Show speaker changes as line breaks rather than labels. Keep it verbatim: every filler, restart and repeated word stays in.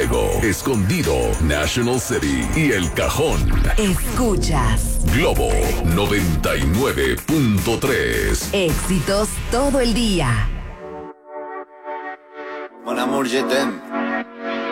Fuego, Escondido, National City y El Cajón.
Escuchas
Globo noventa y nueve punto tres.
Éxitos todo el día.
Mon amour, je t'aime.